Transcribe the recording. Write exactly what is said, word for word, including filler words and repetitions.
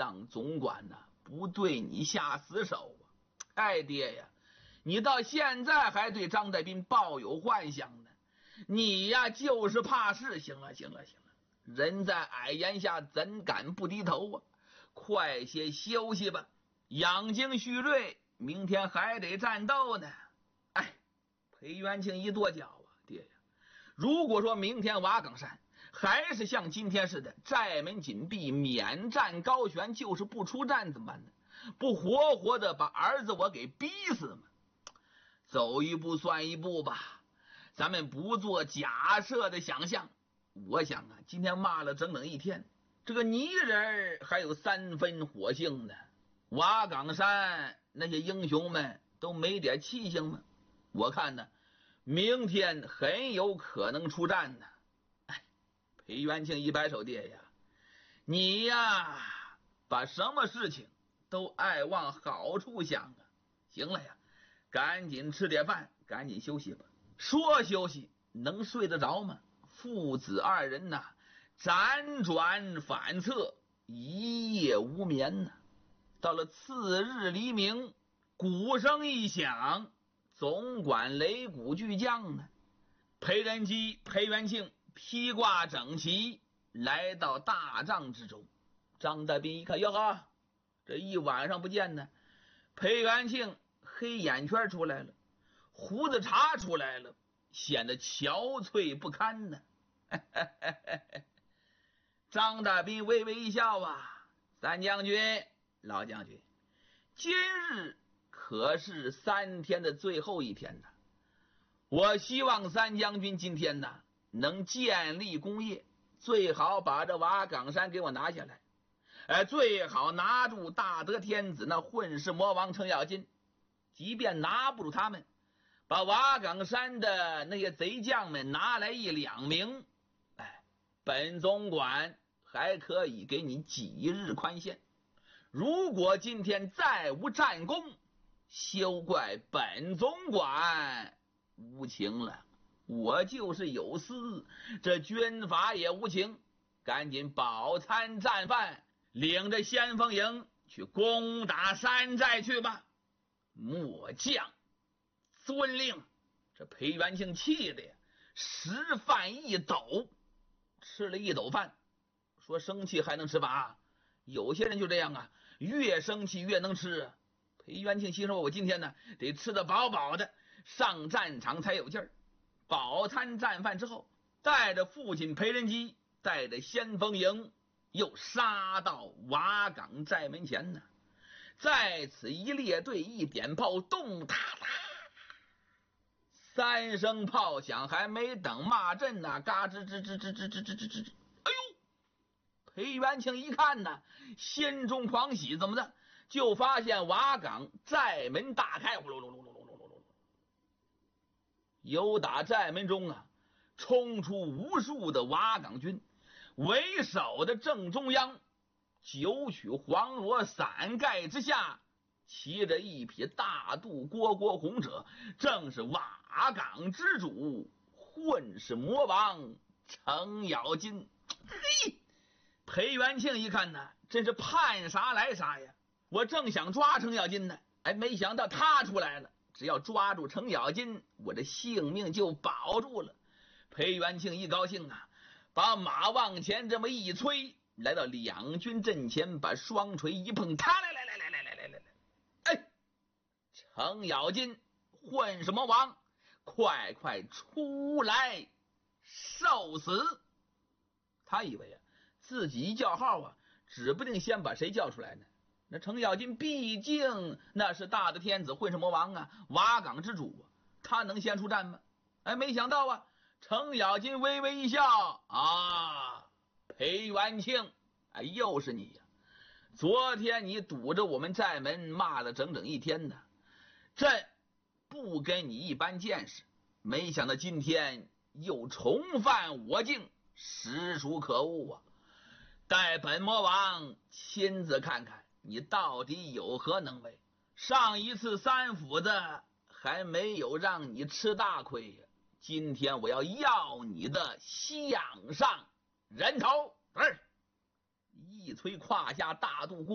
让总管呢不对你下死手啊！哎，爹呀，你到现在还对张大斌抱有幻想呢，你呀就是怕事。行了行了行了，人在矮檐下怎敢不低头啊？快些休息吧，养精蓄锐，明天还得战斗呢。哎，裴元庆一跺脚啊，爹呀，如果说明天瓦岗山还是像今天似的寨门紧闭，免战高悬，就是不出战怎么办呢？不活活的把儿子我给逼死吗？走一步算一步吧，咱们不做假设的想象。我想啊，今天骂了整整一天，这个泥人还有三分火性呢，瓦岗山那些英雄们都没点气性吗？我看呢，明天很有可能出战呢。哎，裴元庆一摆手，爹呀，你呀把什么事情都爱往好处想啊。行了呀，赶紧吃点饭，赶紧休息吧。说休息能睡得着吗？父子二人呐，辗转反侧，一夜无眠呢。到了次日黎明，鼓声一响，总管擂鼓巨将呢。裴仁基、裴元庆披挂整齐，来到大帐之中。张大斌一看，哟呵，这一晚上不见呢。裴元庆黑眼圈出来了，胡子茬出来了，显得憔悴不堪呢。张大斌微微一笑啊，三将军、老将军，今日可是三天的最后一天呢。我希望三将军今天呢能建立功业，最好把这瓦岗山给我拿下来，哎，最好拿住大德天子那混世魔王程咬金。即便拿不住他们，把瓦岗山的那些贼将们拿来一两名，哎，本总管还可以给你几日宽限。如果今天再无战功，休怪本总管无情了。我就是有私，这军法也无情。赶紧饱餐战饭，领着先锋营去攻打山寨去吧。末将遵令。这裴元庆气的呀，食饭一斗，吃了一斗饭，说生气还能吃饭啊？有些人就这样啊，越生气越能吃啊。裴元庆心说，我今天呢得吃得饱饱的，上战场才有劲儿。饱餐战饭之后，带着父亲裴仁基，带着先锋营，又杀到瓦岗寨门前呢。在此一列队一点炮，咚哒哒，三声炮响，还没等骂阵呢，嘎吱吱吱吱吱吱吱吱吱，哎呦！裴元庆一看呢，心中狂喜，怎么的？就发现瓦岗寨门大开，呼噜噜噜噜噜噜噜噜，由打寨门中啊，冲出无数的瓦岗军，为首的正中央，九曲黄罗伞盖之下，骑着一匹大肚蝈蝈红者，正是瓦岗之主混世魔王程咬金。嘿，裴元庆一看呢，真是盼啥来啥呀！我正想抓程咬金呢，哎，没想到他出来了。只要抓住程咬金，我的性命就保住了。裴元庆一高兴啊，把马往前这么一催，来到两军阵前，把双锤一碰，他来来来来来来来来来，哎，程咬金，混什么王，快快出来受死！他以为啊，自己一叫号啊，指不定先把谁叫出来呢。那程咬金毕竟那是大的天子，混世魔王啊，瓦岗之主啊，他能先出战吗？哎，没想到啊，程咬金微微一笑啊，裴元庆，哎，又是你呀！昨天你堵着我们寨门骂了整整一天呢，朕不跟你一般见识，没想到今天又重犯我境，实属可恶啊！待本魔王亲自看看你到底有何能为。上一次三府的还没有让你吃大亏呀，今天我要要你的项上人头！一催胯下大肚